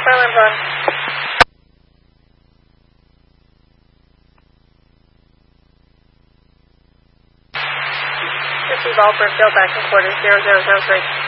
Berlin's on. Receive all Brimfield back in quarters 0003.